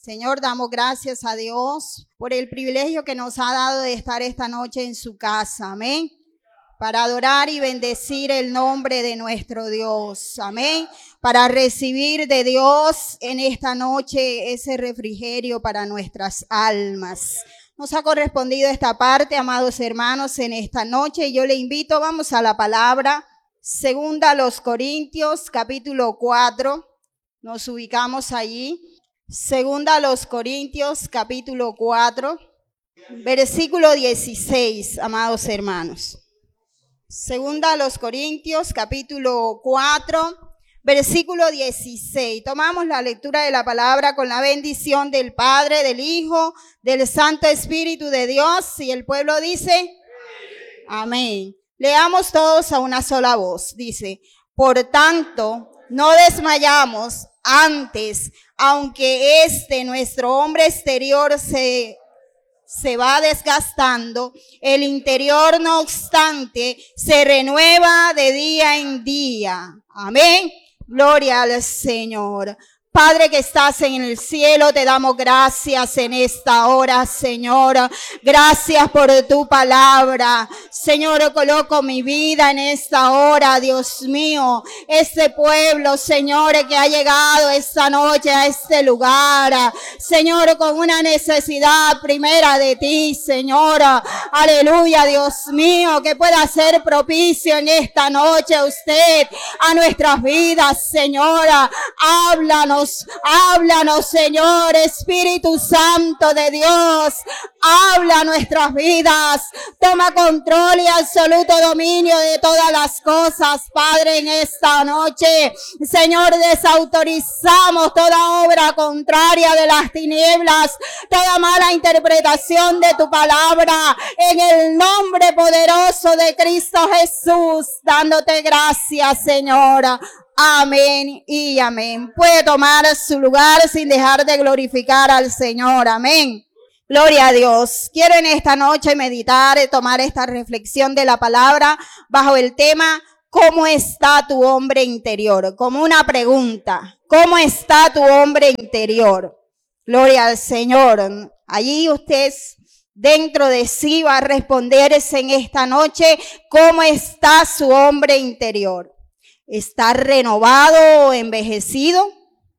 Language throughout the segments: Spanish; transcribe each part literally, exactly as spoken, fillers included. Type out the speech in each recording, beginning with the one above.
Señor, damos gracias a Dios por el privilegio que nos ha dado de estar esta noche en su casa. Amén. Para adorar y bendecir el nombre de nuestro Dios. Amén. Para recibir de Dios en esta noche ese refrigerio para nuestras almas. Nos ha correspondido esta parte, amados hermanos, en esta noche. Yo le invito, vamos a la palabra. Segunda a los Corintios, capítulo cuatro. Nos ubicamos allí. Segunda a los Corintios, capítulo cuatro, versículo dieciséis, amados hermanos. Segunda a los Corintios, capítulo cuatro, versículo dieciséis. Tomamos la lectura de la palabra con la bendición del Padre, del Hijo, del Santo Espíritu de Dios. Y el pueblo dice, amén. Leamos todos a una sola voz. Dice, por tanto, no desmayamos. Antes, aunque este, nuestro hombre exterior se, se va desgastando, el interior, no obstante, se renueva de día en día. Amén. Gloria al Señor. Padre que estás en el cielo, te damos gracias en esta hora, Señor. Gracias por tu palabra. Señor, coloco mi vida en esta hora, Dios mío. Este pueblo, Señor, que ha llegado esta noche a este lugar. Señor, con una necesidad primera de ti, Señor. Aleluya, Dios mío, que pueda ser propicio en esta noche usted a nuestras vidas, Señora. Háblanos. Háblanos, Señor, Espíritu Santo de Dios. Habla nuestras vidas. Toma control y absoluto dominio de todas las cosas, Padre, en esta noche. Señor, desautorizamos toda obra contraria de las tinieblas, toda mala interpretación de tu palabra, en el nombre poderoso de Cristo Jesús, dándote gracias, Señora. Amén y amén. Puede tomar su lugar sin dejar de glorificar al Señor. Amén. Gloria a Dios. Quiero en esta noche meditar, tomar esta reflexión de la palabra bajo el tema ¿cómo está tu hombre interior? Como una pregunta. ¿Cómo está tu hombre interior? Gloria al Señor. Allí usted dentro de sí va a responderse en esta noche ¿cómo está su hombre interior? ¿Está renovado o envejecido?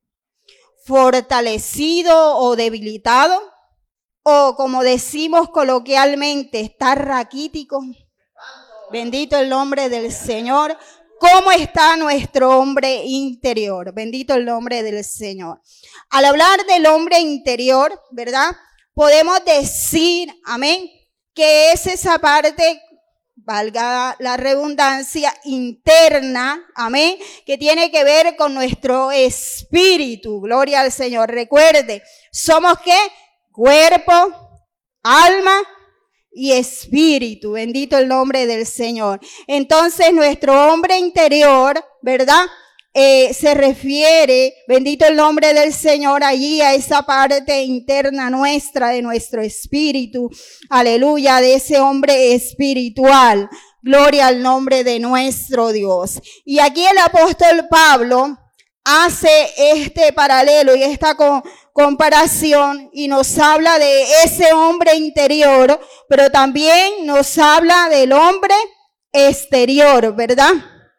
¿Fortalecido o debilitado? O como decimos coloquialmente, ¿está raquítico? Bendito el nombre del Señor. ¿Cómo está nuestro hombre interior? Bendito el nombre del Señor. Al hablar del hombre interior, ¿verdad? Podemos decir, amén, que es esa parte, valga la redundancia, interna, amén, que tiene que ver con nuestro espíritu. Gloria al Señor. Recuerde, somos ¿qué? Cuerpo, alma y espíritu. Bendito el nombre del Señor. Entonces, nuestro hombre interior, ¿verdad? Eh, se refiere, bendito el nombre del Señor, allí a esa parte interna nuestra de nuestro espíritu, aleluya, de ese hombre espiritual. Gloria al nombre de nuestro Dios. Y aquí el apóstol Pablo hace este paralelo y esta co- comparación y nos habla de ese hombre interior, pero también nos habla del hombre exterior, ¿verdad?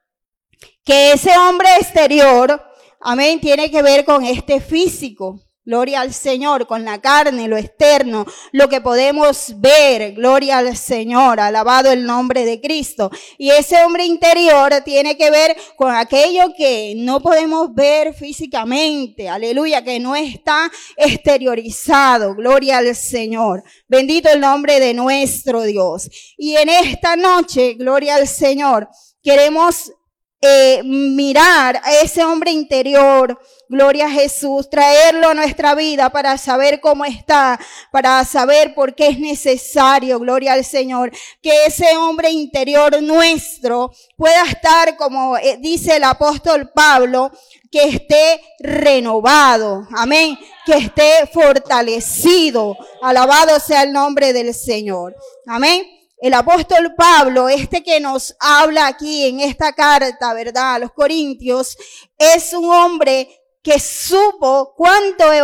Que ese hombre exterior, amén, tiene que ver con este físico, gloria al Señor, con la carne, lo externo, lo que podemos ver, gloria al Señor, alabado el nombre de Cristo. Y ese hombre interior tiene que ver con aquello que no podemos ver físicamente, aleluya, que no está exteriorizado, gloria al Señor. Bendito el nombre de nuestro Dios. Y en esta noche, gloria al Señor, queremos Eh, mirar a ese hombre interior, gloria a Jesús, traerlo a nuestra vida para saber cómo está, para saber por qué es necesario, gloria al Señor, que ese hombre interior nuestro pueda estar, como dice el apóstol Pablo, que esté renovado, amén, que esté fortalecido, alabado sea el nombre del Señor, amén. El apóstol Pablo, este que nos habla aquí en esta carta, ¿verdad?, a los Corintios, es un hombre que supo cuánto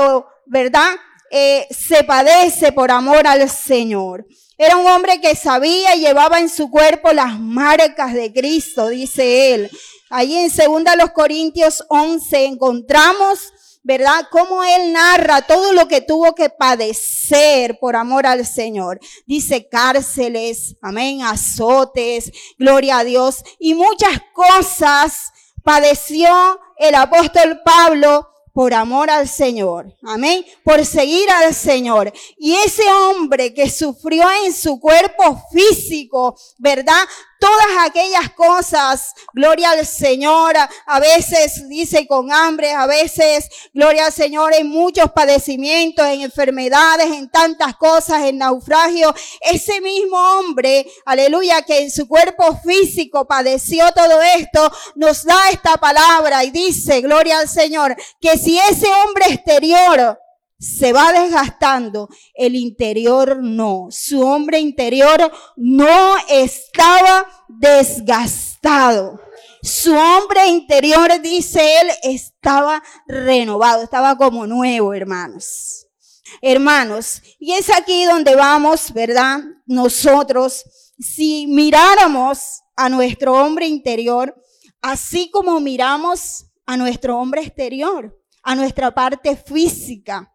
¿verdad? Eh, se padece por amor al Señor. Era un hombre que sabía y llevaba en su cuerpo las marcas de Cristo, dice él. Ahí en segunda los Corintios once encontramos, ¿verdad?, cómo él narra todo lo que tuvo que padecer por amor al Señor. Dice cárceles, amén, azotes, gloria a Dios, y muchas cosas padeció el apóstol Pablo por amor al Señor, amén, por seguir al Señor. Y ese hombre que sufrió en su cuerpo físico, ¿verdad?, todas aquellas cosas, gloria al Señor, a veces dice con hambre, a veces, gloria al Señor, en muchos padecimientos, en enfermedades, en tantas cosas, en naufragio. Ese mismo hombre, aleluya, que en su cuerpo físico padeció todo esto, nos da esta palabra y dice, gloria al Señor, que si ese hombre exterior se va desgastando, el interior no. Su hombre interior no estaba desgastado. Su hombre interior, dice él, estaba renovado, estaba como nuevo, hermanos. Hermanos, y es aquí donde vamos, ¿verdad? Nosotros, si miráramos a nuestro hombre interior, así como miramos a nuestro hombre exterior, a nuestra parte física.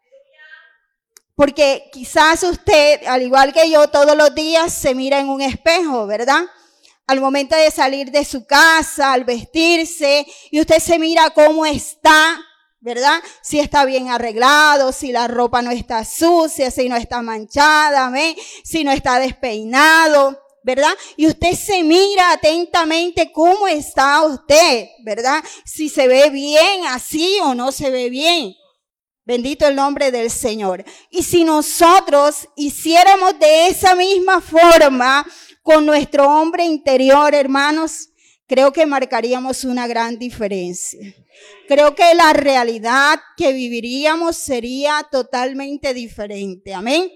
Porque quizás usted, al igual que yo, todos los días se mira en un espejo, ¿verdad? Al momento de salir de su casa, al vestirse, y usted se mira cómo está, ¿verdad? Si está bien arreglado, si la ropa no está sucia, si no está manchada, ¿amén? Si no está despeinado, ¿verdad? Y usted se mira atentamente cómo está usted, ¿verdad? Si se ve bien así o no se ve bien. Bendito el nombre del Señor. Y si nosotros hiciéramos de esa misma forma con nuestro hombre interior, hermanos, creo que marcaríamos una gran diferencia. Creo que la realidad que viviríamos sería totalmente diferente. Amén.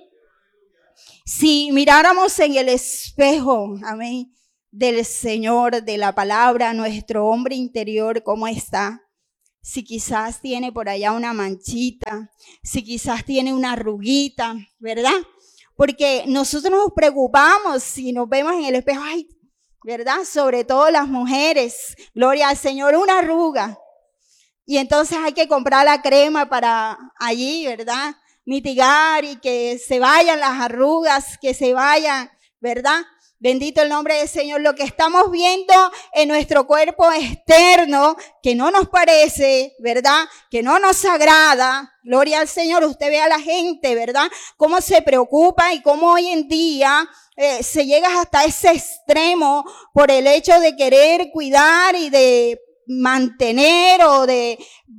Si miráramos en el espejo, amén, del Señor, de la palabra, nuestro hombre interior, ¿cómo está? Si quizás tiene por allá una manchita, si quizás tiene una arruguita, ¿verdad? Porque nosotros nos preocupamos si nos vemos en el espejo, ay, ¿verdad? Sobre todo las mujeres, gloria al Señor, una arruga. Y entonces hay que comprar la crema para allí, ¿verdad? Mitigar y que se vayan las arrugas, que se vayan, ¿verdad? Bendito el nombre del Señor. Lo que estamos viendo en nuestro cuerpo externo, que no nos parece, ¿verdad? Que no nos agrada. Gloria al Señor. Usted ve a la gente, ¿verdad? Cómo se preocupa y cómo hoy en día eh, se llega hasta ese extremo por el hecho de querer cuidar y de mantener o de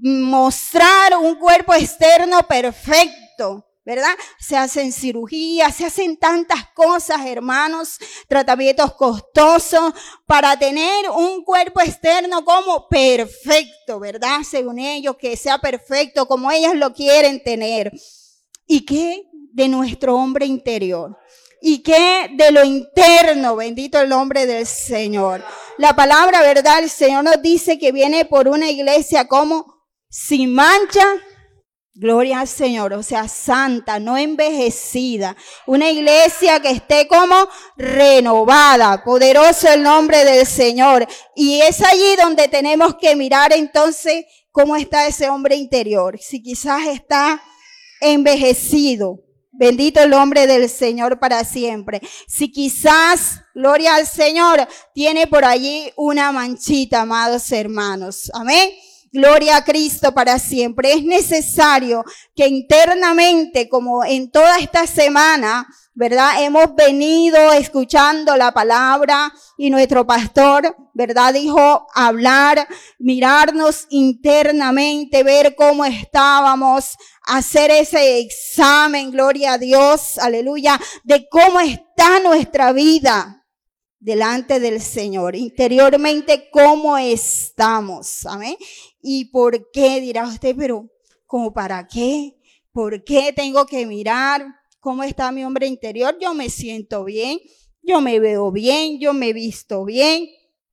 mostrar un cuerpo externo perfecto. ¿Verdad? Se hacen cirugías, se hacen tantas cosas, hermanos, tratamientos costosos para tener un cuerpo externo como perfecto, ¿verdad? Según ellos, que sea perfecto como ellos lo quieren tener. ¿Y qué de nuestro hombre interior? ¿Y qué de lo interno? Bendito el nombre del Señor. La palabra, ¿verdad? El Señor nos dice que viene por una iglesia como sin mancha. Gloria al Señor, o sea, santa, no envejecida. Una iglesia que esté como renovada. Poderoso el nombre del Señor. Y es allí donde tenemos que mirar entonces cómo está ese hombre interior. Si quizás está envejecido. Bendito el nombre del Señor para siempre. Si quizás, gloria al Señor, tiene por allí una manchita, amados hermanos. Amén. Gloria a Cristo para siempre. Es necesario que internamente, como en toda esta semana, ¿verdad? Hemos venido escuchando la palabra y nuestro pastor, ¿verdad? Dijo hablar, mirarnos internamente, ver cómo estábamos, hacer ese examen, gloria a Dios, aleluya, de cómo está nuestra vida delante del Señor, interiormente cómo estamos, amén. ¿Y por qué? Dirá usted, pero ¿cómo para qué? ¿Por qué tengo que mirar cómo está mi hombre interior? Yo me siento bien, yo me veo bien, yo me he visto bien.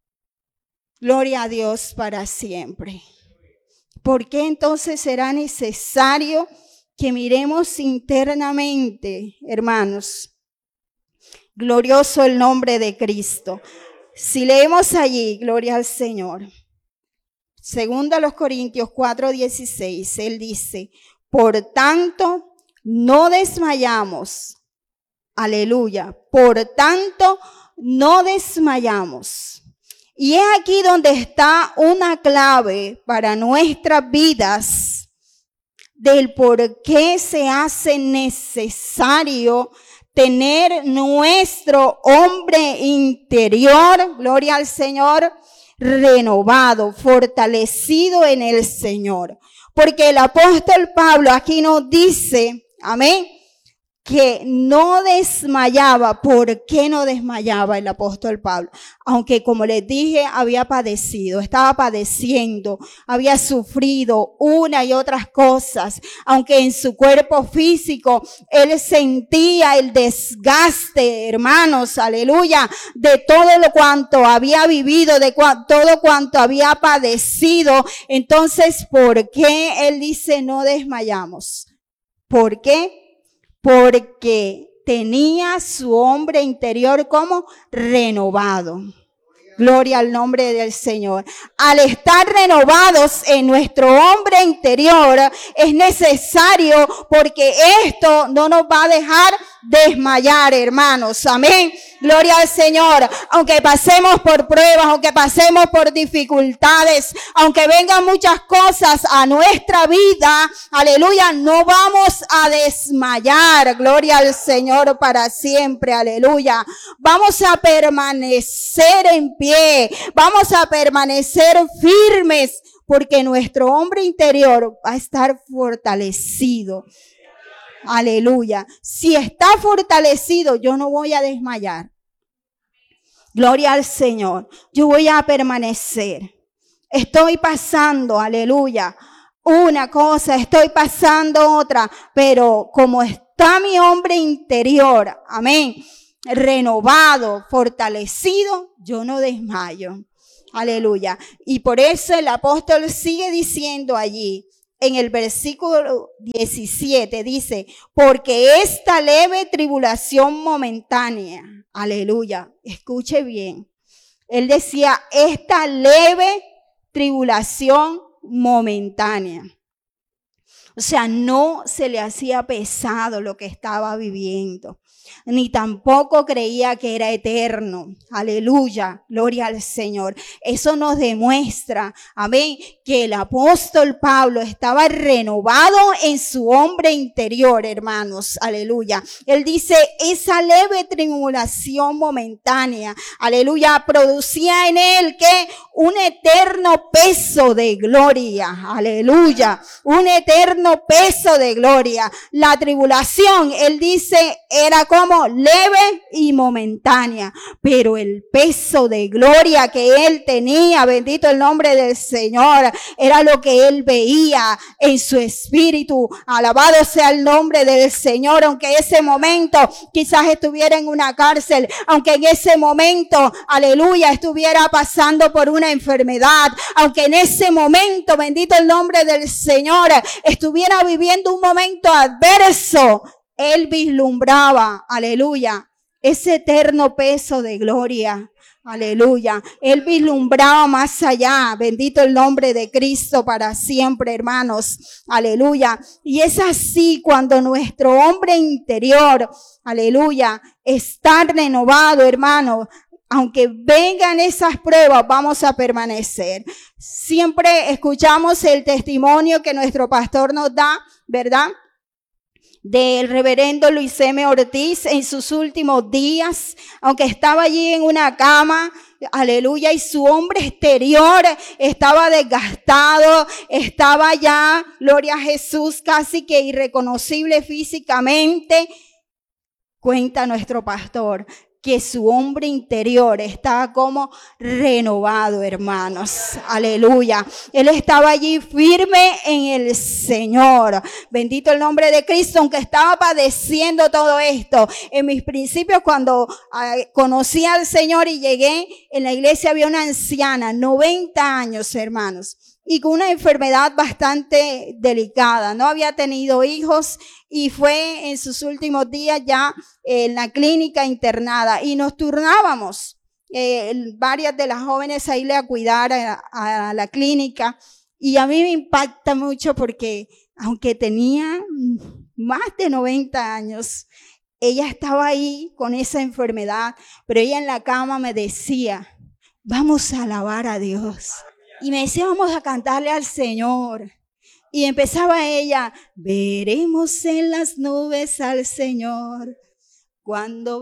Gloria a Dios para siempre. ¿Por qué entonces será necesario que miremos internamente, hermanos. Glorioso el nombre de Cristo. Si leemos allí, gloria al Señor. Segunda a los Corintios cuatro dieciséis, él dice, por tanto, no desmayamos. Aleluya. Por tanto, no desmayamos. Y es aquí donde está una clave para nuestras vidas del por qué se hace necesario tener nuestro hombre interior, gloria al Señor, renovado, fortalecido en el Señor. Porque el apóstol Pablo aquí nos dice, amén, que no desmayaba. ¿Por qué no desmayaba el apóstol Pablo? Aunque, como les dije, había padecido, estaba padeciendo, había sufrido una y otras cosas. Aunque en su cuerpo físico él sentía el desgaste, hermanos, aleluya, de todo lo cuanto había vivido, de cua- todo cuanto había padecido. Entonces, ¿por qué él dice no desmayamos? ¿Por qué? Porque tenía su hombre interior como renovado. Gloria al nombre del Señor. Al estar renovados en nuestro hombre interior es necesario, porque esto no nos va a dejar desmayar, hermanos. Amén. Gloria al Señor. Aunque pasemos por pruebas, aunque pasemos por dificultades, aunque vengan muchas cosas a nuestra vida, aleluya, no vamos a desmayar. Gloria al Señor para siempre, aleluya. Vamos a permanecer en pie, vamos a permanecer firmes, porque nuestro hombre interior va a estar fortalecido. Aleluya. Si está fortalecido, yo no voy a desmayar. Gloria al Señor. Yo voy a permanecer. Estoy pasando, aleluya, una cosa, estoy pasando otra, pero como está mi hombre interior, amén, renovado, fortalecido, yo no desmayo. Aleluya. Y por eso el apóstol sigue diciendo allí, en el versículo diecisiete, dice, porque esta leve tribulación momentánea, aleluya, escuche bien. Él decía, esta leve tribulación momentánea. O sea, no se le hacía pesado lo que estaba viviendo, ni tampoco creía que era eterno. Aleluya, gloria al Señor. Eso nos demuestra, amén, que el apóstol Pablo estaba renovado en su hombre interior, hermanos. Aleluya. Él dice, esa leve tribulación momentánea, aleluya, producía en él que un eterno peso de gloria. Aleluya. Un eterno peso de gloria. La tribulación, él dice, era como leve y momentánea, pero el peso de gloria que él tenía, bendito el nombre del Señor, era lo que él veía en su espíritu. Alabado sea el nombre del Señor. Aunque ese momento quizás estuviera en una cárcel, aunque en ese momento, aleluya, estuviera pasando por una enfermedad, aunque en ese momento, bendito el nombre del Señor, estuviera viviendo un momento adverso, él vislumbraba, aleluya, ese eterno peso de gloria. Aleluya. Él vislumbraba más allá. Bendito el nombre de Cristo para siempre, hermanos. Aleluya. Y es así cuando nuestro hombre interior, aleluya, está renovado, hermano. Aunque vengan esas pruebas, vamos a permanecer. Siempre escuchamos el testimonio que nuestro pastor nos da, ¿verdad? Del reverendo Luis M. Ortiz en sus últimos días, aunque estaba allí en una cama, aleluya, y su hombre exterior estaba desgastado, estaba ya, gloria a Jesús, casi que irreconocible físicamente. Cuenta nuestro pastor que su hombre interior estaba como renovado, hermanos. Aleluya. Él estaba allí firme en el Señor. Bendito el nombre de Cristo, aunque estaba padeciendo todo esto. En mis principios, cuando eh, conocí al Señor y llegué, en la iglesia había una anciana, noventa años, hermanos. y con una enfermedad bastante delicada. No había tenido hijos y fue en sus últimos días ya en la clínica internada y nos turnábamos. Eh, varias de las jóvenes a irle a cuidar a, a la clínica y a mí me impacta mucho porque aunque tenía más de noventa años, ella estaba ahí con esa enfermedad, pero ella en la cama me decía, vamos a alabar a Dios. Y me decía, vamos a cantarle al Señor. Y empezaba ella, veremos en las nubes al Señor cuando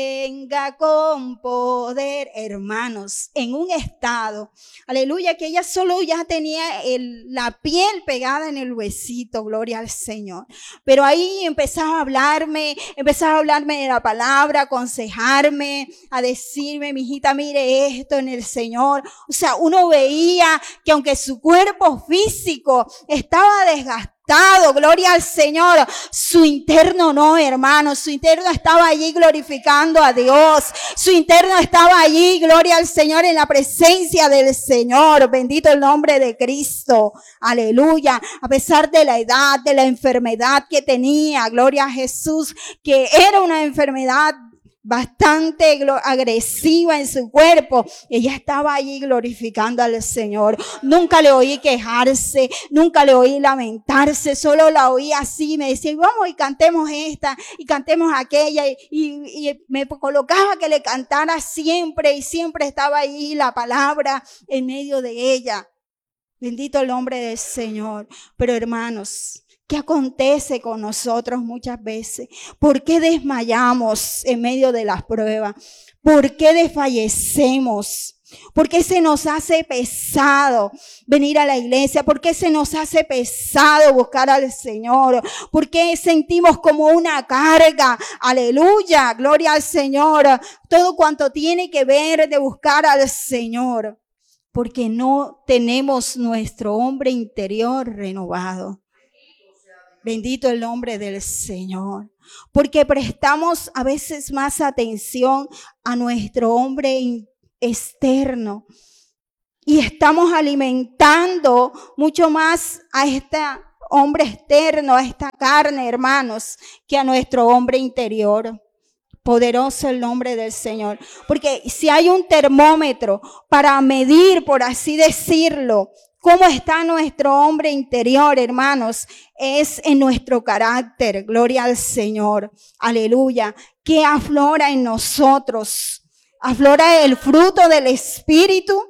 venga con poder, hermanos, en un estado, aleluya, que ella solo ya tenía el, la piel pegada en el huesito, gloria al Señor. Pero ahí empezaba a hablarme, empezaba a hablarme de la palabra, a aconsejarme, a decirme, mijita, mire esto en el Señor. O sea, uno veía que aunque su cuerpo físico estaba desgastado, gloria al Señor, su interno no, hermano, su interno estaba allí glorificando a Dios, su interno estaba allí, gloria al Señor, en la presencia del Señor, bendito el nombre de Cristo, aleluya, a pesar de la edad, de la enfermedad que tenía, gloria a Jesús, que era una enfermedad bastante agresiva en su cuerpo, ella estaba allí glorificando al Señor. Nunca le oí quejarse, nunca le oí lamentarse, solo la oí así, me decía, vamos y cantemos esta y cantemos aquella, y, y, y me colocaba que le cantara siempre y siempre estaba ahí la palabra en medio de ella. Bendito el nombre del Señor. Pero hermanos, ¿qué acontece con nosotros muchas veces? ¿Por qué desmayamos en medio de las pruebas? ¿Por qué desfallecemos? ¿Por qué se nos hace pesado venir a la iglesia? ¿Por qué se nos hace pesado buscar al Señor? ¿Por qué sentimos como una carga? Aleluya, gloria al Señor. Todo cuanto tiene que ver de buscar al Señor. Porque no tenemos nuestro hombre interior renovado. Bendito el nombre del Señor. Porque prestamos a veces más atención a nuestro hombre externo. Y estamos alimentando mucho más a este hombre externo, a esta carne, hermanos, que a nuestro hombre interior. Poderoso el nombre del Señor. Porque si hay un termómetro para medir, por así decirlo, cómo está nuestro hombre interior, hermanos, es en nuestro carácter. Gloria al Señor. Aleluya. ¿Qué aflora en nosotros? Aflora el fruto del Espíritu.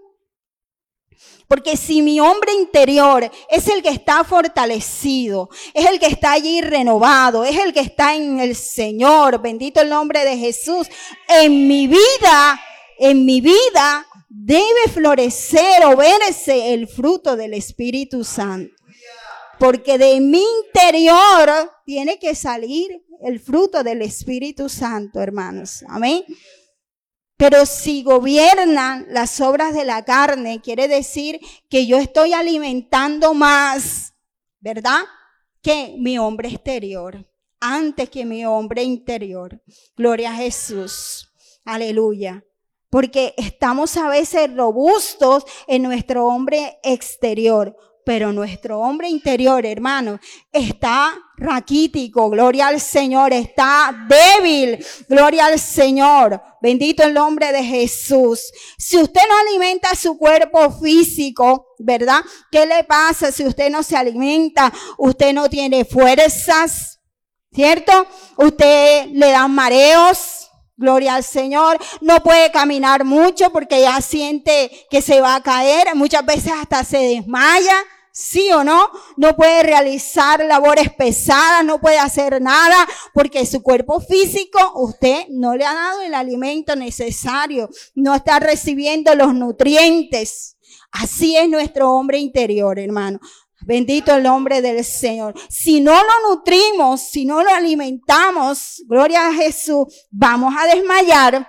Porque si mi hombre interior es el que está fortalecido, es el que está allí renovado, es el que está en el Señor, bendito el nombre de Jesús, en mi vida, en mi vida debe florecer o verse el fruto del Espíritu Santo. Porque de mi interior tiene que salir el fruto del Espíritu Santo, hermanos. Amén. Pero si gobiernan las obras de la carne, quiere decir que yo estoy alimentando más, ¿verdad?, que mi hombre exterior, antes que mi hombre interior. Gloria a Jesús. Aleluya. Porque estamos a veces robustos en nuestro hombre exterior, pero nuestro hombre interior, hermano, está raquítico, gloria al Señor, está débil, gloria al Señor, bendito el nombre de Jesús. Si usted no alimenta su cuerpo físico, ¿verdad? ¿Qué le pasa si usted no se alimenta? Usted no tiene fuerzas, ¿cierto? Usted le dan mareos. Gloria al Señor, no puede caminar mucho porque ya siente que se va a caer, muchas veces hasta se desmaya, ¿sí o no? No puede realizar labores pesadas, no puede hacer nada porque su cuerpo físico, usted no le ha dado el alimento necesario, no está recibiendo los nutrientes. Así es nuestro hombre interior, hermano. Bendito el nombre del Señor. Si no lo nutrimos, si no lo alimentamos, gloria a Jesús, vamos a desmayar.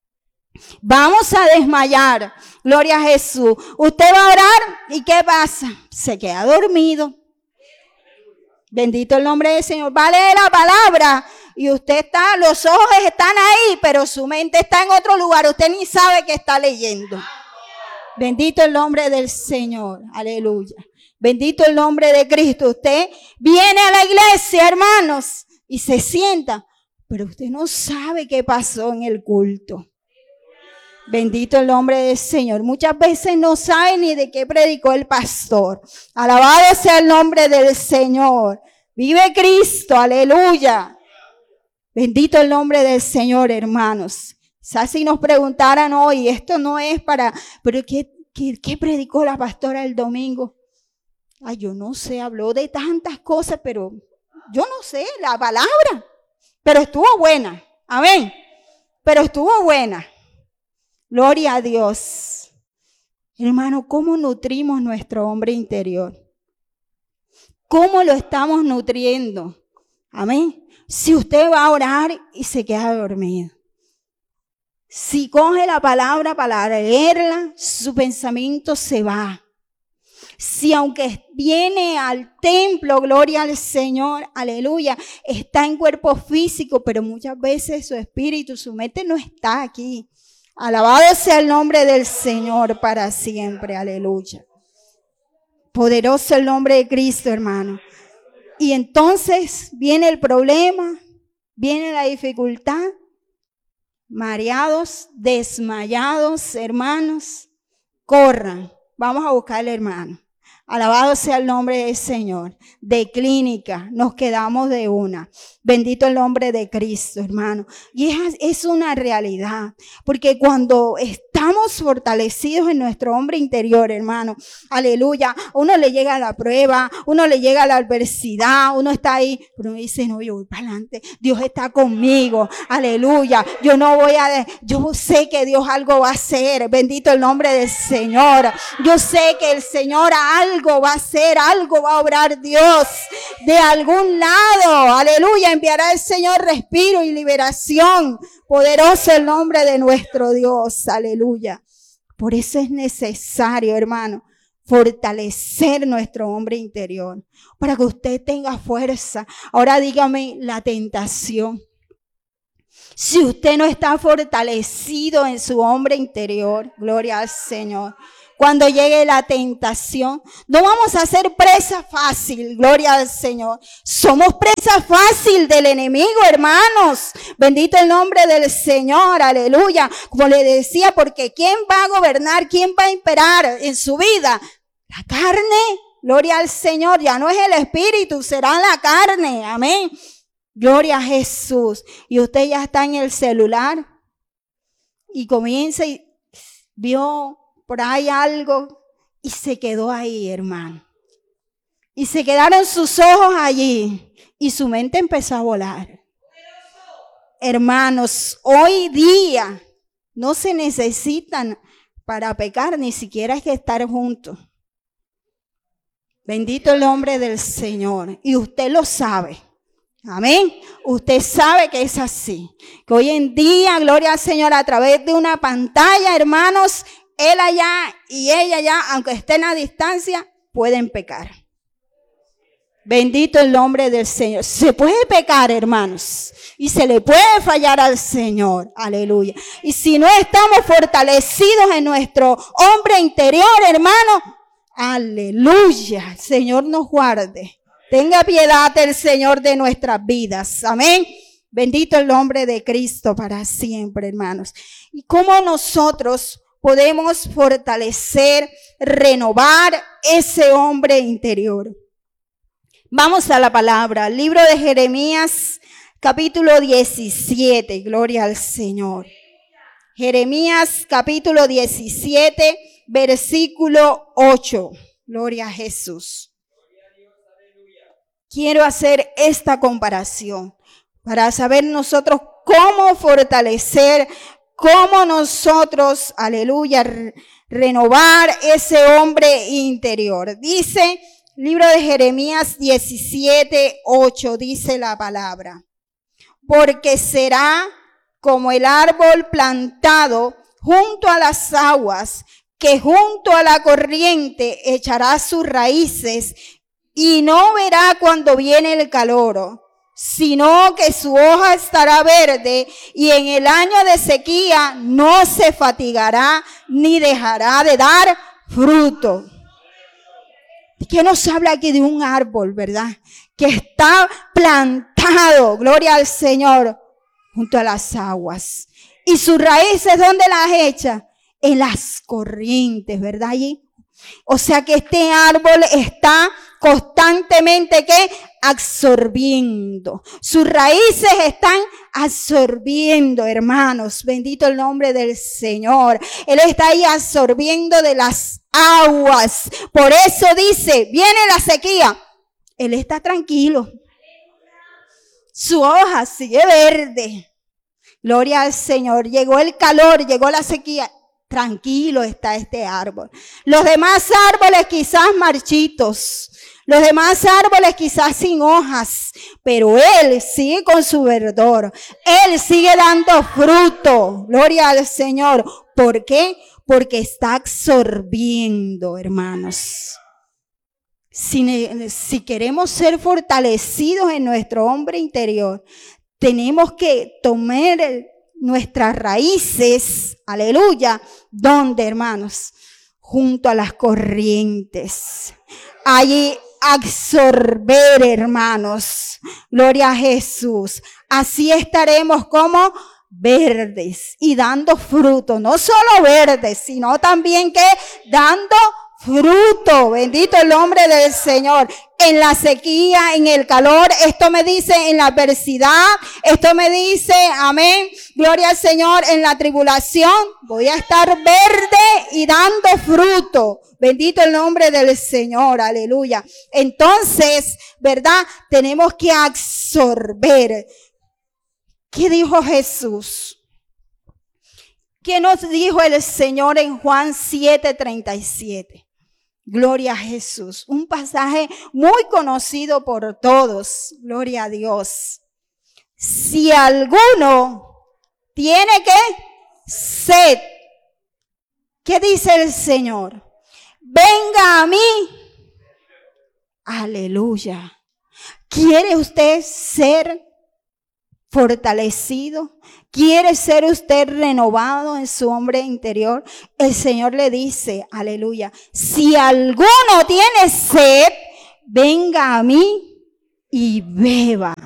Vamos a desmayar. Gloria a Jesús. Usted va a orar y ¿qué pasa? Se queda dormido. Bendito el nombre del Señor. Va a leer la palabra y usted está, los ojos están ahí, pero su mente está en otro lugar. Usted ni sabe que está leyendo. Bendito el nombre del Señor. Aleluya. Bendito el nombre de Cristo. Usted viene a la iglesia, hermanos, y se sienta, pero usted no sabe qué pasó en el culto. Bendito el nombre del Señor. Muchas veces no sabe ni de qué predicó el pastor. Alabado sea el nombre del Señor. Vive Cristo, aleluya. Bendito el nombre del Señor, hermanos. Quizás si nos preguntaran hoy, esto no es para, pero ¿qué, qué, qué predicó la pastora el domingo? Ay, yo no sé, habló de tantas cosas, pero yo no sé, la palabra. Pero estuvo buena, amén. Pero estuvo buena. Gloria a Dios. Hermano, ¿cómo nutrimos nuestro hombre interior? ¿Cómo lo estamos nutriendo? Amén. Si usted va a orar y se queda dormido. Si coge la palabra para leerla, su pensamiento se va. Si aunque viene al templo, gloria al Señor, aleluya, está en cuerpo físico, pero muchas veces su espíritu, su mente no está aquí. Alabado sea el nombre del Señor para siempre, aleluya. Poderoso el nombre de Cristo, hermano. Y entonces viene el problema, viene la dificultad, mareados, desmayados, hermanos, corran, vamos a buscar al hermano. Alabado sea el nombre del Señor. De clínica nos quedamos de una. Bendito el nombre de Cristo, hermano. Y es, es una realidad. Porque cuando estamos fortalecidos en nuestro hombre interior, hermano, aleluya, uno le llega la prueba, uno le llega la adversidad, uno está ahí, pero uno dice, no, yo voy para adelante. Dios está conmigo. Aleluya. Yo no voy a, yo sé que Dios algo va a hacer. Bendito el nombre del Señor. Yo sé que el Señor algo Algo va a hacer, algo va a obrar Dios de algún lado. Aleluya, enviará el Señor respiro y liberación. Poderoso el nombre de nuestro Dios. Aleluya. Por eso es necesario, hermano, fortalecer nuestro hombre interior para que usted tenga fuerza. Ahora dígame la tentación. Si usted no está fortalecido en su hombre interior, gloria al Señor. Cuando llegue la tentación, no vamos a ser presa fácil, gloria al Señor. Somos presa fácil del enemigo, hermanos. Bendito el nombre del Señor, aleluya. Como le decía, porque ¿quién va a gobernar? ¿Quién va a imperar en su vida? La carne, gloria al Señor. Ya no es el espíritu, será la carne, amén. Gloria a Jesús. Y usted ya está en el celular y comienza y vio por ahí algo y se quedó ahí, hermano. Y se quedaron sus ojos allí y su mente empezó a volar. Hermanos, hoy día no se necesitan para pecar, ni siquiera hay que estar juntos. Bendito el nombre del Señor. Y usted lo sabe. Amén. Usted sabe que es así. Que hoy en día, gloria al Señor, a través de una pantalla, hermanos, él allá y ella allá, aunque estén a distancia, pueden pecar. Bendito el nombre del Señor. Se puede pecar, hermanos, y se le puede fallar al Señor. Aleluya. Y si no estamos fortalecidos en nuestro hombre interior, hermano, aleluya, el Señor nos guarde. Tenga piedad el Señor de nuestras vidas. Amén. Bendito el nombre de Cristo para siempre, hermanos. Y cómo nosotros podemos fortalecer, renovar ese hombre interior. Vamos a la palabra, libro de Jeremías, capítulo diecisiete, gloria al Señor. Jeremías, capítulo diecisiete, versículo ocho, gloria a Jesús. Quiero hacer esta comparación para saber nosotros cómo fortalecer, cómo nosotros, aleluya, re- renovar ese hombre interior. Dice, libro de Jeremías diecisiete, ocho, dice la palabra. Porque será como el árbol plantado junto a las aguas, que junto a la corriente echará sus raíces y no verá cuando viene el calor, sino que su hoja estará verde y en el año de sequía no se fatigará ni dejará de dar fruto. ¿Qué nos habla aquí de un árbol, verdad? Que está plantado, gloria al Señor, junto a las aguas. Y sus raíces, ¿dónde las echa? En las corrientes, ¿verdad? Allí. O sea que este árbol está constantemente, ¿qué? Absorbiendo. Sus raíces están absorbiendo, hermanos. Bendito el nombre del Señor. Él está ahí absorbiendo de las aguas. Por eso dice, viene la sequía. Él está tranquilo. Su hoja sigue verde. Gloria al Señor. Llegó el calor, llegó la sequía. Tranquilo está este árbol. Los demás árboles quizás marchitos. Los demás árboles quizás sin hojas. Pero él sigue con su verdor. Él sigue dando fruto. Gloria al Señor. ¿Por qué? Porque está absorbiendo, hermanos. Si, si queremos ser fortalecidos en nuestro hombre interior, tenemos que tomar nuestras raíces, aleluya, ¿dónde, hermanos? Junto a las corrientes. Allí absorber, hermanos. Gloria a Jesús. Así estaremos como verdes y dando fruto. No solo verdes, sino también que dando fruto. Bendito el nombre del Señor. En la sequía, en el calor, esto me dice en la adversidad, esto me dice, amén, gloria al Señor, en la tribulación, voy a estar verde y dando fruto. Bendito el nombre del Señor, aleluya. Entonces, ¿verdad? Tenemos que absorber. ¿Qué dijo Jesús? ¿Qué nos dijo el Señor en Juan siete treinta y siete? Gloria a Jesús. Un pasaje muy conocido por todos. Gloria a Dios. Si alguno tiene que sed, ¿qué dice el Señor? Venga a mí. Aleluya. ¿Quiere usted ser fortalecido? ¿Quiere ser usted renovado en su hombre interior? El Señor le dice, aleluya, si alguno tiene sed, venga a mí y beba.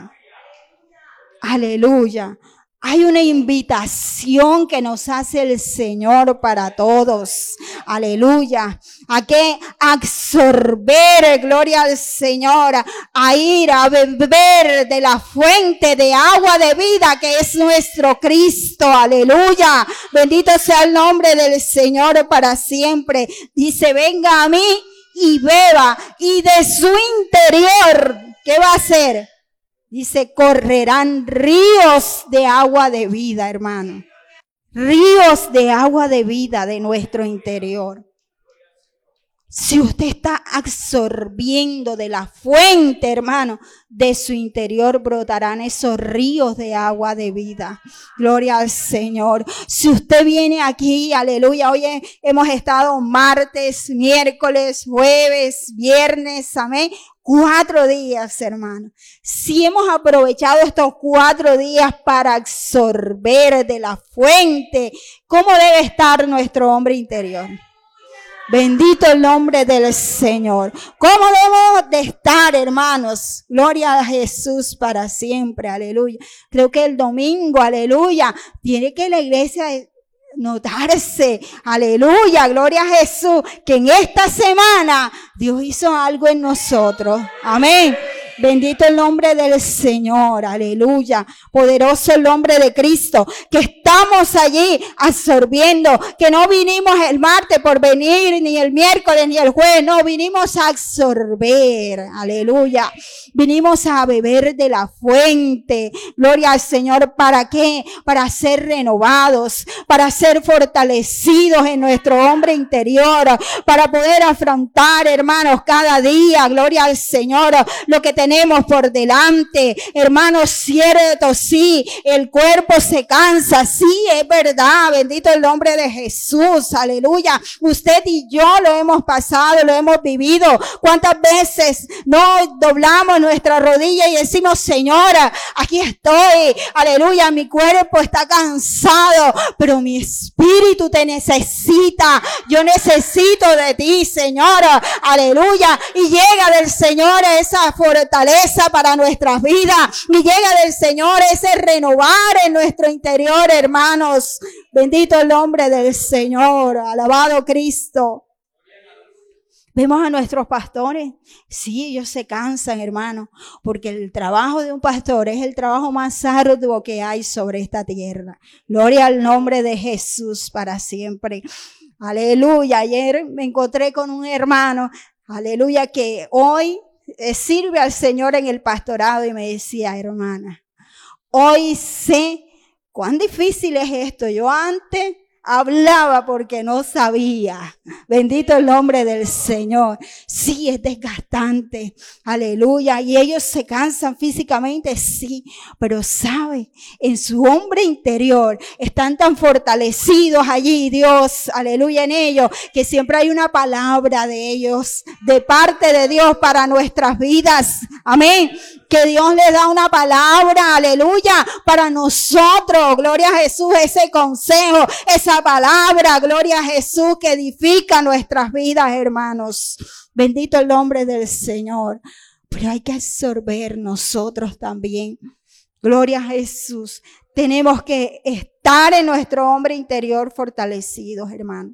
Aleluya. Hay una invitación que nos hace el Señor para todos. Aleluya. A que absorber, gloria al Señor, a ir a beber de la fuente de agua de vida que es nuestro Cristo. Aleluya. Bendito sea el nombre del Señor para siempre. Dice, venga a mí y beba. Y de su interior, ¿qué va a hacer? Dice, correrán ríos de agua de vida, hermano. Ríos de agua de vida de nuestro interior. Si usted está absorbiendo de la fuente, hermano, de su interior brotarán esos ríos de agua de vida. Gloria al Señor. Si usted viene aquí, aleluya, hoy hemos estado martes, miércoles, jueves, viernes, amén. Cuatro días, hermano. Si hemos aprovechado estos cuatro días para absorber de la fuente, ¿cómo debe estar nuestro hombre interior? Bendito el nombre del Señor. ¿Cómo debemos de estar, hermanos? Gloria a Jesús para siempre, aleluya. Creo que el domingo, aleluya, tiene que la iglesia notarse, aleluya, gloria a Jesús, que en esta semana Dios hizo algo en nosotros, amén. Bendito el nombre del Señor, aleluya. Poderoso el nombre de Cristo, que estamos allí absorbiendo, que no vinimos el martes por venir, ni el miércoles, ni el jueves, no, vinimos a absorber, aleluya. Vinimos a beber de la fuente, gloria al Señor, ¿para qué? Para ser renovados, para ser fortalecidos en nuestro hombre interior, para poder afrontar, hermanos, cada día, gloria al Señor, lo que tenemos tenemos por delante. Hermanos, cierto, sí, el cuerpo se cansa, sí, es verdad, bendito el nombre de Jesús, aleluya. Usted y yo lo hemos pasado, lo hemos vivido. ¿Cuántas veces no doblamos nuestra rodilla y decimos, Señora, aquí estoy, aleluya, mi cuerpo está cansado, pero mi espíritu te necesita, yo necesito de ti, Señora, aleluya, y llega del Señor esa fortaleza para nuestras vidas, y llega del Señor ese renovar en nuestro interior, hermanos. Bendito el nombre del Señor, alabado Cristo. Vemos a nuestros pastores, sí, ellos se cansan, hermano, porque el trabajo de un pastor es el trabajo más arduo que hay sobre esta tierra. Gloria al nombre de Jesús para siempre. Aleluya. Ayer me encontré con un hermano, aleluya, que hoy sirve al Señor en el pastorado y me decía, hermana, hoy sé cuán difícil es esto. Yo antes hablaba porque no sabía. Bendito el nombre del Señor. Sí, es desgastante. Aleluya. Y ellos se cansan físicamente, sí. Pero sabe, en su hombre interior están tan fortalecidos allí, Dios, aleluya, en ellos, que siempre hay una palabra de ellos, de parte de Dios para nuestras vidas. Amén. Que Dios les da una palabra, aleluya, para nosotros. Gloria a Jesús, ese consejo, esa palabra, gloria a Jesús, que edifica nuestras vidas, hermanos. Bendito el nombre del Señor. Pero hay que absorber nosotros también. Gloria a Jesús. Tenemos que estar en nuestro hombre interior fortalecidos, hermano.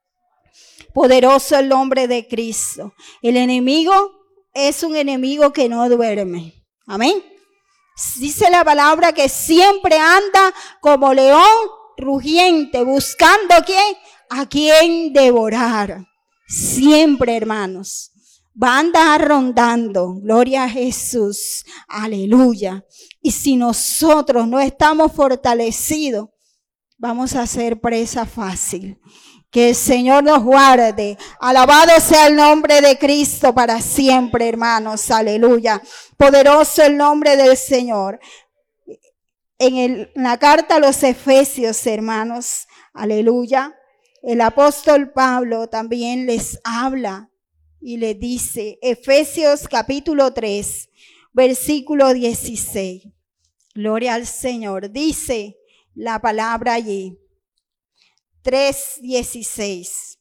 Poderoso el nombre de Cristo. El enemigo es un enemigo que no duerme. Amén. Dice la palabra que siempre anda como león rugiente, buscando ¿a quién? A quién devorar. Siempre, hermanos, va a andar rondando. Gloria a Jesús. Aleluya. Y si nosotros no estamos fortalecidos, vamos a ser presa fácil. Que el Señor nos guarde. Alabado sea el nombre de Cristo para siempre, hermanos. Aleluya. Poderoso el nombre del Señor. En, el, en la carta a los Efesios, hermanos. Aleluya. El apóstol Pablo también les habla y les dice, Efesios capítulo tres, versículo dieciséis. Gloria al Señor. Dice la palabra allí. tres dieciséis.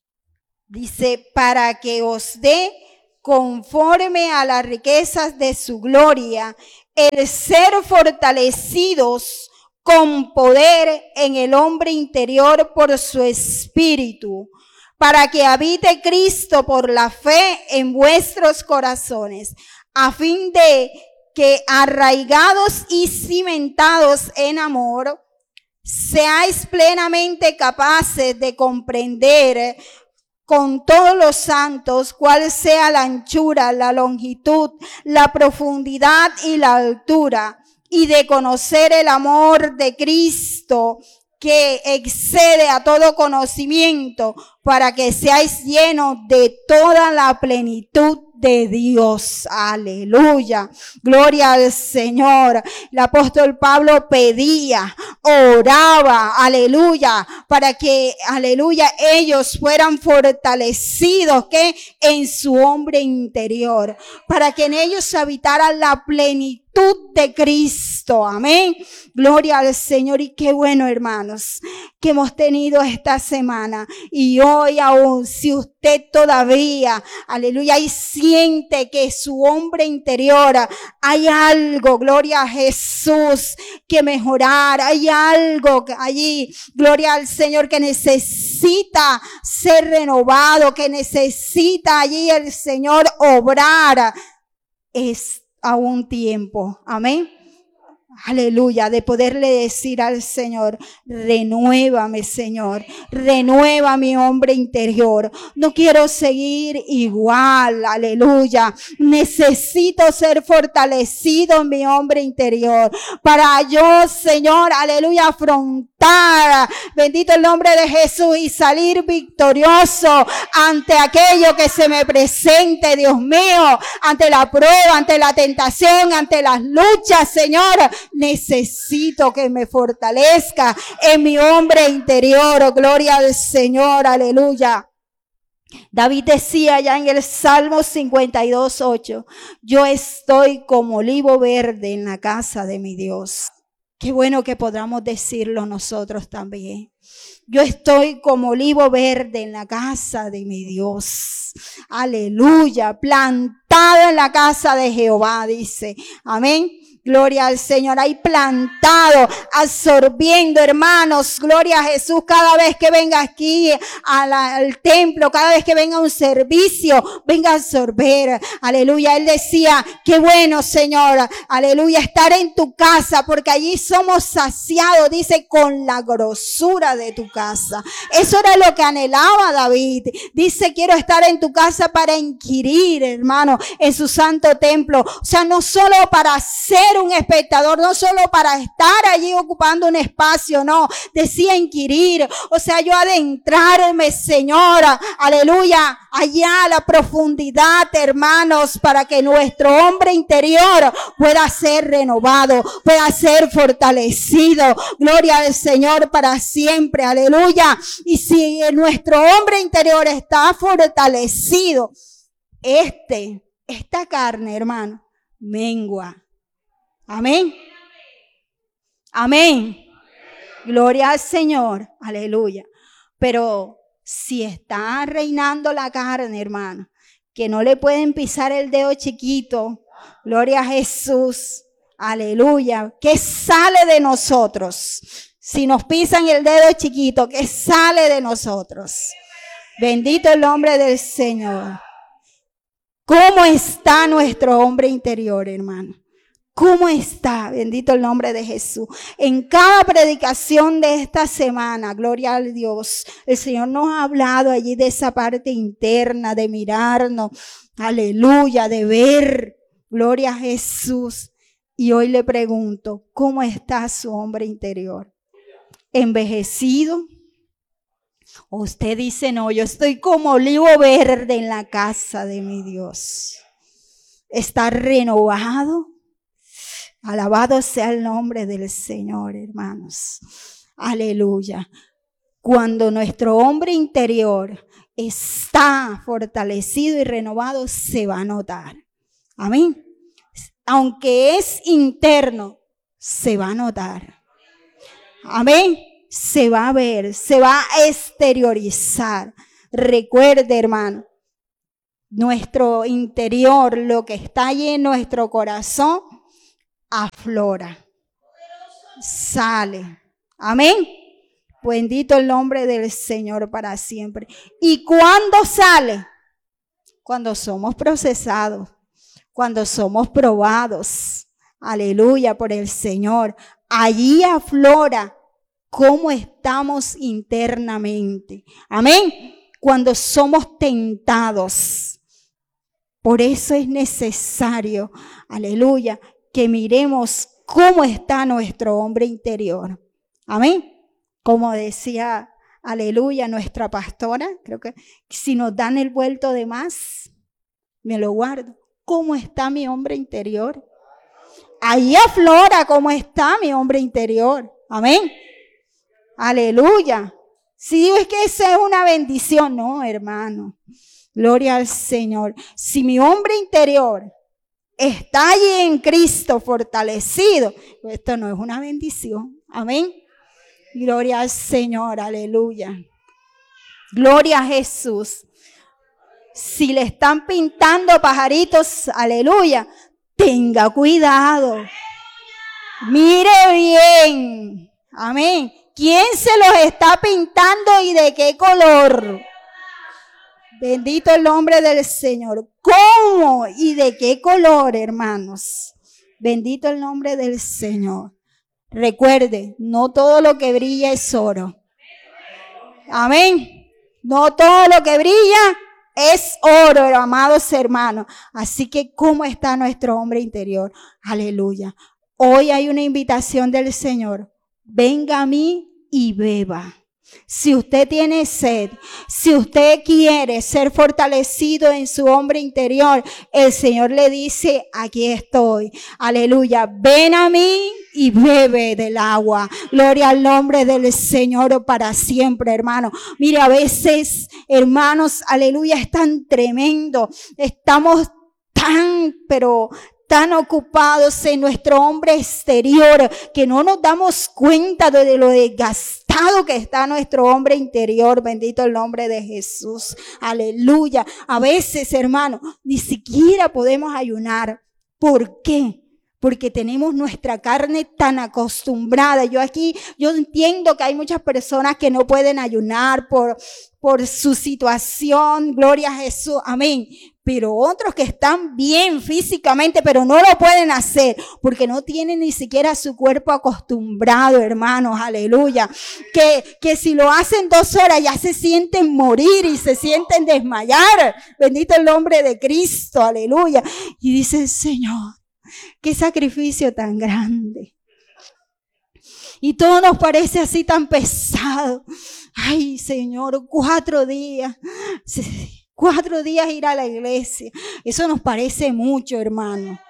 Dice, para que os dé conforme a las riquezas de su gloria, el ser fortalecidos con poder en el hombre interior por su espíritu, para que habite Cristo por la fe en vuestros corazones, a fin de que arraigados y cimentados en amor, seáis plenamente capaces de comprender con todos los santos cuál sea la anchura, la longitud, la profundidad y la altura, y de conocer el amor de Cristo que excede a todo conocimiento, para que seáis llenos de toda la plenitud de Dios. Aleluya. Gloria al Señor. El apóstol Pablo pedía, oraba, aleluya, para que, aleluya, ellos fueran fortalecidos, que en su hombre interior, para que en ellos habitara la plenitud de Cristo. Amén. Gloria al Señor. Y qué bueno, hermanos, que hemos tenido esta semana. Y hoy aún, si usted todavía, aleluya, y siente que su hombre interior hay algo, gloria a Jesús, que mejorar, hay algo allí, gloria al Señor, que necesita ser renovado, que necesita allí el Señor obrar, es aún tiempo, amén. Aleluya, de poderle decir al Señor, renuévame, Señor, renueva mi hombre interior. No quiero seguir igual, aleluya. Necesito ser fortalecido en mi hombre interior para yo, Señor, aleluya, afrontar bendito el nombre de Jesús, y salir victorioso ante aquello que se me presente, Dios mío, ante la prueba, ante la tentación, ante las luchas, Señor. Necesito que me fortalezca en mi hombre interior. Oh, gloria al Señor, aleluya. David decía ya en el Salmo cincuenta y dos, ocho, yo estoy como olivo verde en la casa de mi Dios. Qué bueno que podamos decirlo nosotros también. Yo estoy como olivo verde en la casa de mi Dios. Aleluya. Plantado en la casa de Jehová, dice. Amén. Gloria al Señor, ahí plantado, absorbiendo, hermanos, gloria a Jesús. Cada vez que venga aquí a la, al templo, cada vez que venga un servicio, venga a absorber, aleluya. Él decía, qué bueno, Señor, aleluya, estar en tu casa, porque allí somos saciados, dice, con la grosura de tu casa. Eso era lo que anhelaba David. Dice, quiero estar en tu casa para inquirir, hermano, en su santo templo. O sea, no solo para ser un espectador, no solo para estar allí ocupando un espacio, no, decía inquirir, o sea, yo adentrarme, Señora, aleluya, allá a la profundidad, hermanos, para que nuestro hombre interior pueda ser renovado, pueda ser fortalecido, gloria al Señor para siempre, aleluya. Y si nuestro hombre interior está fortalecido, este, esta carne, hermano, mengua. Amén. Amén. Gloria al Señor. Aleluya. Pero si está reinando la carne, hermano, que no le pueden pisar el dedo chiquito. Gloria a Jesús. Aleluya. ¿Qué sale de nosotros? Si nos pisan el dedo chiquito, ¿qué sale de nosotros? Bendito el nombre del Señor. ¿Cómo está nuestro hombre interior, hermano? ¿Cómo está? Bendito el nombre de Jesús. En cada predicación de esta semana, gloria al Dios, el Señor nos ha hablado allí de esa parte interna, de mirarnos, aleluya, de ver, gloria a Jesús. Y hoy le pregunto, ¿cómo está su hombre interior? ¿Envejecido? O usted dice, no, yo estoy como olivo verde en la casa de mi Dios. ¿Está renovado? Alabado sea el nombre del Señor, hermanos. Aleluya. Cuando nuestro hombre interior está fortalecido y renovado, se va a notar. Amén. Aunque es interno, se va a notar. Amén. Se va a ver, se va a exteriorizar. Recuerde, hermano, nuestro interior, lo que está allí en nuestro corazón, aflora, sale. Amén. Bendito el nombre del Señor para siempre. ¿Y cuándo sale? Cuando somos procesados, cuando somos probados. Aleluya, por el Señor. Allí aflora cómo estamos internamente. Amén. Cuando somos tentados. Por eso es necesario, aleluya, que miremos cómo está nuestro hombre interior. Amén. Como decía, aleluya, nuestra pastora, creo que si nos dan el vuelto de más, me lo guardo. ¿Cómo está mi hombre interior? Ahí aflora cómo está mi hombre interior. Amén. Aleluya. Si digo es que esa es una bendición, no, hermano. Gloria al Señor. Si mi hombre interior está allí en Cristo fortalecido, pues esto no es una bendición. Amén. Gloria al Señor, aleluya. Gloria a Jesús. Si le están pintando pajaritos, aleluya, tenga cuidado. Mire bien. Amén. ¿Quién se los está pintando y de qué color? Bendito el nombre del Señor. ¿Cómo y de qué color, hermanos? Bendito el nombre del Señor. Recuerde, no todo lo que brilla es oro. Amén. No todo lo que brilla es oro, amados hermanos. Así que, ¿cómo está nuestro hombre interior? Aleluya. Hoy hay una invitación del Señor. Venga a mí y beba. Si usted tiene sed, si usted quiere ser fortalecido en su hombre interior, el Señor le dice, aquí estoy. Aleluya. Ven a mí y bebe del agua. Gloria al nombre del Señor para siempre, hermano. Mire, a veces, hermanos, aleluya, es tan tremendo. Estamos tan, pero tan ocupados en nuestro hombre exterior que no nos damos cuenta de lo desgastado que está nuestro hombre interior. Bendito el nombre de Jesús. Aleluya. A veces, hermano, ni siquiera podemos ayunar. ¿Por qué? Porque tenemos nuestra carne tan acostumbrada. Yo aquí, yo entiendo que hay muchas personas que no pueden ayunar por, por su situación. Gloria a Jesús. Amén. Pero otros que están bien físicamente, pero no lo pueden hacer porque no tienen ni siquiera su cuerpo acostumbrado, hermanos, aleluya. Que, que si lo hacen dos horas ya se sienten morir y se sienten desmayar. Bendito el nombre de Cristo, aleluya. Y dice, Señor, qué sacrificio tan grande. Y todo nos parece así tan pesado. Ay, Señor, cuatro días. Sí. Cuatro días ir a la iglesia. Eso nos parece mucho, hermano.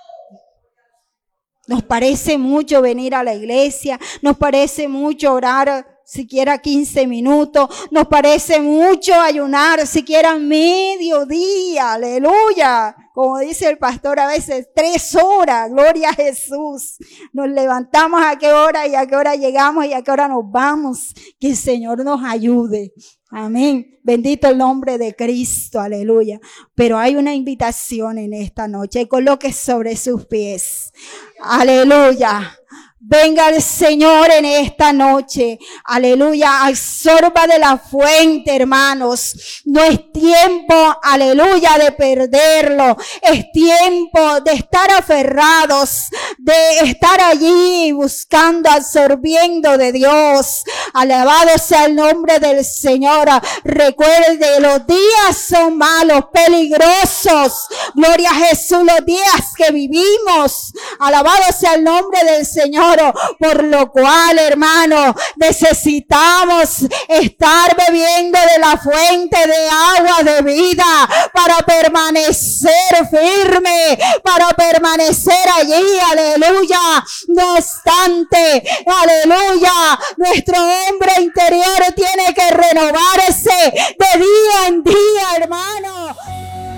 Nos parece mucho venir a la iglesia. Nos parece mucho orar siquiera quince minutos. Nos parece mucho ayunar siquiera mediodía. Aleluya. Como dice el pastor a veces, tres horas. Gloria a Jesús. Nos levantamos a qué hora y a qué hora llegamos y a qué hora nos vamos. Que el Señor nos ayude. Amén. Bendito el nombre de Cristo. Aleluya. Pero hay una invitación en esta noche. Coloque sobre sus pies. Aleluya. Venga el Señor en esta noche. Aleluya. Absorba de la fuente, hermanos. No es tiempo, aleluya, de perderlo. Es tiempo de estar aferrados, de estar allí buscando, absorbiendo de Dios. Alabado sea el nombre del Señor. Recuerde, los días son malos, peligrosos. Gloria a Jesús, los días que vivimos. Alabado sea el nombre del Señor. Por lo cual, hermano, necesitamos estar bebiendo de la fuente de agua de vida para permanecer firme, para permanecer allí, aleluya. No obstante, aleluya, nuestro hombre interior tiene que renovarse